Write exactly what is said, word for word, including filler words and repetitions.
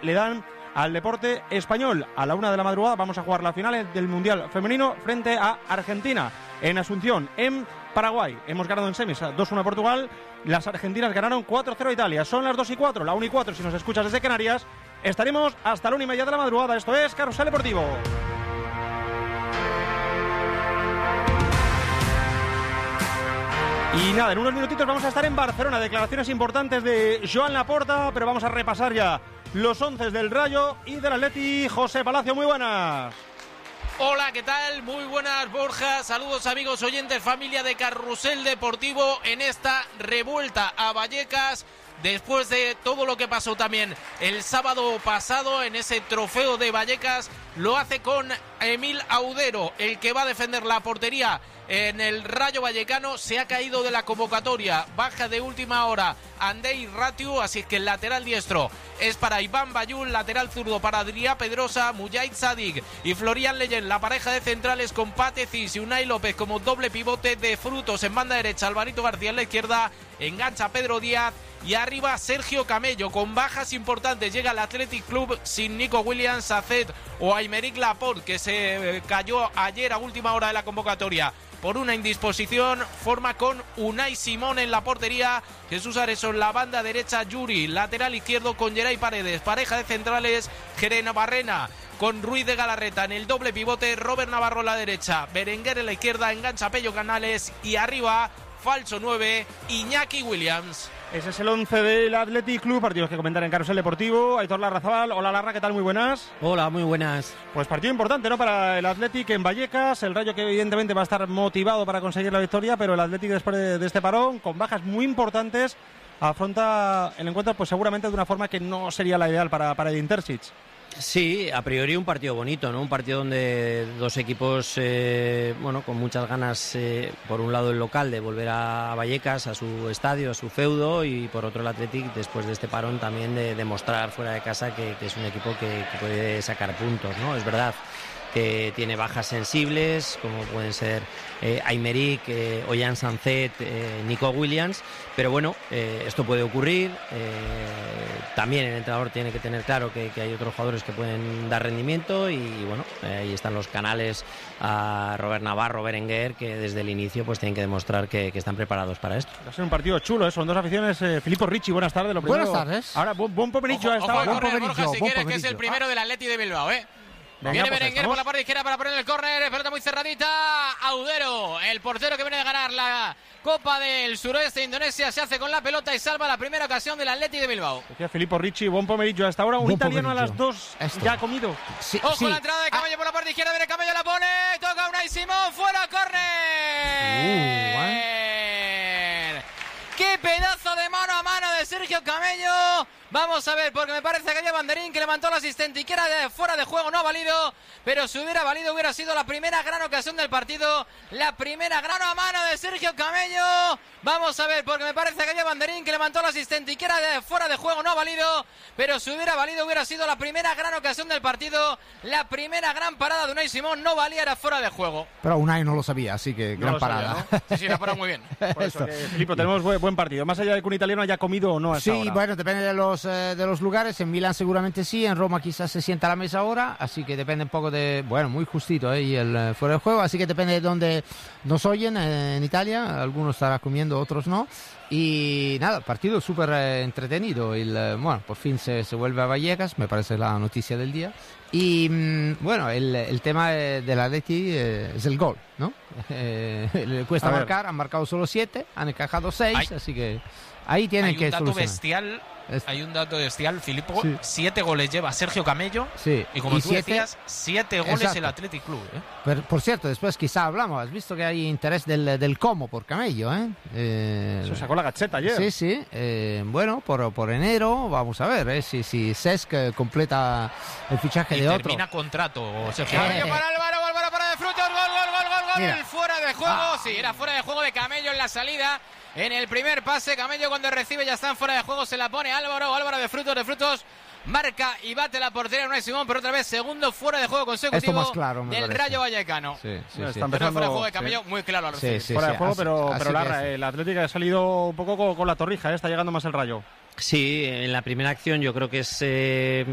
le dan al deporte español. A la una de la madrugada vamos a jugar la final del Mundial Femenino frente a Argentina en Asunción, en Paraguay. Hemos ganado en semis dos uno a Portugal, las argentinas ganaron cuatro cero a Italia. Son las dos y cuatro, la una y cuatro si nos escuchas desde Canarias. Estaremos hasta la una y media de la madrugada. Esto es Carrusel Deportivo. Y nada, en unos minutitos vamos a estar en Barcelona. Declaraciones importantes de Joan Laporta, pero vamos a repasar ya los once del Rayo y del Atleti. José Palacio, muy buenas. Hola, ¿qué tal? Muy buenas, Borja. Saludos, amigos oyentes, familia de Carrusel Deportivo, en esta revuelta a Vallecas, después de todo lo que pasó también el sábado pasado en ese trofeo de Vallecas. Lo hace con Emil Audero, el que va a defender la portería en el Rayo Vallecano. Se ha caído de la convocatoria, baja de última hora Andrei Ratiu, así que el lateral diestro es para Iván Bayul, lateral zurdo para Adrià Pedrosa, Mujahid Sadik y Florian Leyen, la pareja de centrales con Pate Cis y Unai López como doble pivote. De frutos en banda derecha, Alvarito García en la izquierda, engancha Pedro Díaz y arriba Sergio Camello. Con bajas importantes llega el Athletic Club sin Nico Williams, Sacet o Aymeric Laporte, que se cayó ayer a última hora de la convocatoria por una indisposición. Forma con Unai Simón en la portería, Jesús Areso en la banda derecha, Yuri lateral izquierdo con Geray Paredes, pareja de centrales Jerena Barrena con Ruiz de Galarreta en el doble pivote, Robert Navarro en la derecha, Berenguer en la izquierda, engancha Pello Canales y arriba falso nueve, Iñaki Williams. Ese es el once del Athletic Club, partidos que comentar en Carrusel Deportivo. Aitor Larrazabal, hola Larra, ¿qué tal? Muy buenas. Hola, muy buenas. Pues partido importante, ¿no?, para el Athletic en Vallecas. El Rayo que evidentemente va a estar motivado para conseguir la victoria, pero el Athletic después de, de este parón, con bajas muy importantes, afronta el encuentro pues seguramente de una forma que no sería la ideal para, para Edin Terzic. Sí, a priori un partido bonito, ¿no? Un partido donde dos equipos, eh, bueno, con muchas ganas, eh, por un lado el local de volver a Vallecas, a su estadio, a su feudo, y por otro el Athletic, después de este parón, también de demostrar fuera de casa que, que es un equipo que, que puede sacar puntos, ¿no? Es verdad que tiene bajas sensibles, como pueden ser eh, Aymeric, eh, Ollán Sancet, eh, Nico Williams, pero bueno, eh, esto puede ocurrir. Eh, también el entrenador tiene que tener claro que, que hay otros jugadores que pueden dar rendimiento y, y bueno, eh, ahí están los canales a Robert Navarro, Berenguer, que desde el inicio pues tienen que demostrar que, que están preparados para esto. Va a ser un partido chulo, ¿eh? Son dos aficiones. eh, Filippo Ricci, buenas tardes. Lo primero, buenas tardes. Ahora, buen, buen Pomeriggio a esta Ojo, hora. ojo, correr, Borja, si quieres, que es el Ah. primero del Atleti de Bilbao, ¿eh? Venga, Viene pues Berenguer por la parte izquierda para poner el córner, pelota muy cerradita. Audero, el portero que viene de ganar la Copa del Suroeste de Indonesia, se hace con la pelota y salva la primera ocasión del Atleti de Bilbao. Decía Filippo Ricci, buen Pomeriggio a esta hora. Un Buen italiano pomeriggio. a las dos Esto. ya ha comido. Sí, Ojo sí. la entrada de Camello Ah, por la parte izquierda, viene Camello, la pone, toca Unai Simón, fuera, córner. Uh, ¡Qué pedazo de mano a mano de Sergio Camello! Vamos a ver, porque me parece que había banderín que levantó el asistente y que era de fuera de juego, no ha valido, pero si hubiera valido hubiera sido la primera gran ocasión del partido, la primera gran a mano de Sergio Camello. Vamos a ver, porque me parece que había banderín que levantó el asistente y que era de fuera de juego, no ha valido, pero si hubiera valido hubiera sido la primera gran ocasión del partido, la primera gran parada de Unai Simón, no valía, era fuera de juego. Pero Unai no lo sabía, así que No gran lo sabía, parada. ¿no? Sí, sí, la paró muy bien. Por eso, que, Filippo, tenemos buen, buen partido. Más allá de que un italiano haya comido o no a esta Sí, hora. bueno, depende de los, eh, de los lugares. En Milán seguramente sí, en Roma quizás se sienta a la mesa ahora, así que depende un poco de, bueno, muy justito, ¿eh? Y el eh, fuera de juego, así que depende de dónde nos oyen eh, en Italia, algunos estarán comiendo, otros no. Y nada, partido súper eh, entretenido. El, eh, bueno, por fin se, se vuelve a Vallecas, me parece la noticia del día. Y mm, bueno, el, el tema eh, del Atleti eh, es el gol, ¿no? Eh, le cuesta A ver. marcar, han marcado solo siete, han encajado seis, Hay- así que ahí tienen Hay que un dato solucionar. bestial, Es- hay un dato bestial, Filippo, Sí. siete goles lleva Sergio Camello. Sí, Y como y tú siete- decías, siete goles Exacto. el Athletic Club, ¿eh? Pero, por cierto, después quizá hablamos, has visto que hay interés del, del Como por Camello, ¿eh? Eh, Se sacó la gacheta ayer. Sí, sí. Eh, bueno, por, por enero vamos a ver ¿eh? si, si Cesc eh, completa el fichaje Y de otro. termina contrato, Sergio Eh, Camello eh. para Álvaro, Álvaro para de Frutos, gol, gol, gol, gol, gol, Mira. fuera de juego, Ah. sí, era fuera de juego de Camello en la salida. En el primer pase, Camello cuando recibe ya está en fuera de juego, se la pone Álvaro, Álvaro de Frutos, de Frutos marca y bate la portería Unai Simón, pero otra vez segundo fuera de juego consecutivo Esto más claro, me del parece. Rayo Vallecano. Sí, sí, Ya sí. está Pero fuera de empezando, juego de Camello, sí. muy claro al Sí, recibir. sí, Fuera de juego, así- pero, así pero que Larra, sí. el Atlético ha salido un poco con, con la torrija, ¿eh? Está llegando más el Rayo. Sí, en la primera acción yo creo que es eh,